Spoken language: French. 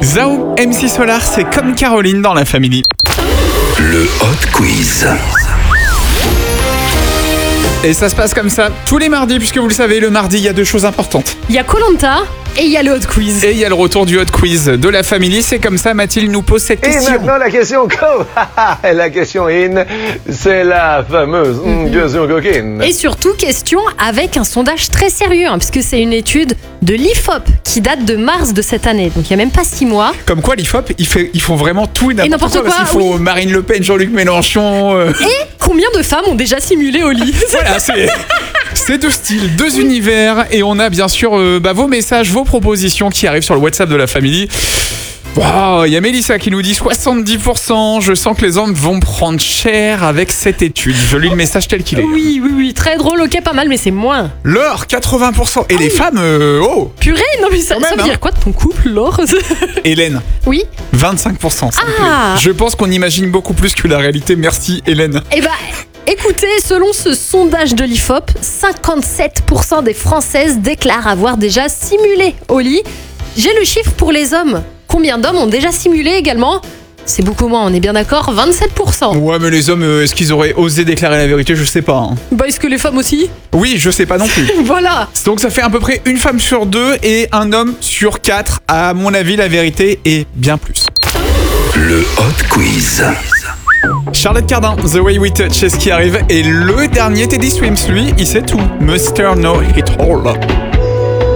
Zao, MC Solar, c'est comme Caroline dans La Family. Le Hot Quiz. Et ça se passe comme ça tous les mardis, puisque vous le savez, le mardi, il y a deux choses importantes. Il y a Koh-Lanta et il y a le Hot Quiz. Et il y a le retour du Hot Quiz de La Family. C'est comme ça, Mathilde nous pose cette Et question. maintenant, la question co. La question in, c'est la fameuse question coquine. Et surtout, question avec un sondage très sérieux, puisque c'est une étude de l'IFOP qui date de mars de cette année. Donc il n'y a même pas 6 mois. Comme quoi, l'IFOP, ils font vraiment tout et n'importe n'importe quoi. Parce quoi, qu'il faut Marine Le Pen, Jean-Luc Mélenchon. Et combien de femmes ont déjà simulé au lit? Voilà, c'est deux styles, deux univers. Et on a bien sûr vos messages, vos propositions qui arrivent sur le WhatsApp de La Family. Wow, il y a Mélissa qui nous dit 70%. Je sens que les hommes vont prendre cher avec cette étude. Je lis le message tel qu'il est. Oui, très drôle, ok, pas mal, mais c'est moins. Laure, 80%. Et les femmes, oh. Purée, non mais ça Quand même, veut dire quoi de ton couple, Laure? Hélène, Oui. 25%. s'il vous plaît. Ah. Je pense qu'on imagine beaucoup plus que la réalité. Merci Hélène. Eh bah, écoutez, selon ce sondage de l'IFOP, 57% des Françaises déclarent avoir déjà simulé au lit. J'ai le chiffre pour les hommes. Combien d'hommes ont déjà simulé également? C'est beaucoup moins, on est bien d'accord, 27%. Ouais, mais les hommes, est-ce qu'ils auraient osé déclarer la vérité? Je sais pas. Hein. Bah, est-ce que les femmes aussi? Oui, je sais pas non plus. Voilà. Donc ça fait à peu près une femme sur deux et un homme sur quatre. À mon avis, la vérité est bien plus. Le Hot Quiz. Charlotte Cardin, The Way We Touch, c'est ce qui arrive. Et le dernier Teddy Swims, lui, il sait tout. Mr. No Hit All.